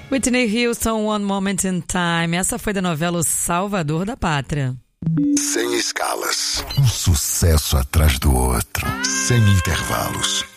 Whitney Houston, One Moment in Time. Essa foi da novela O Salvador da Pátria. Sem escalas, um sucesso atrás do outro, sem intervalos.